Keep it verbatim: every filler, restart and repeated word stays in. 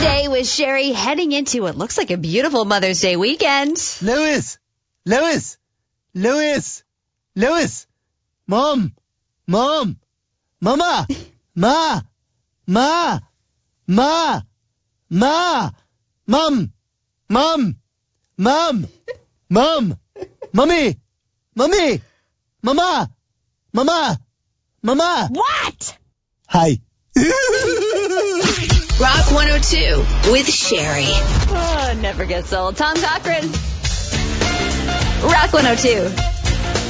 Today with Sherry heading into what looks like a beautiful Mother's Day weekend. Lewis, Lewis, Lewis, Lewis, Mom, Mom, Mama, Ma, Ma, Ma, Ma, Mom, Mom, Mom, Mom, Mummy, Mummy, Mama, Mama, Mama. What? Hi. Rock one oh two with Sherry. Oh, never gets old. Tom Cochran. Rock one oh two.